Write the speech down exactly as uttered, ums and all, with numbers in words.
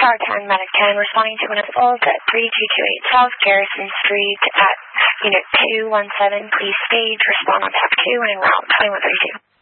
Tower ten, Medic ten, responding to an assault at three two two eight South Garrison Street at Unit two one seven. Please stage, respond on tap two and en route twenty-one thirty-two.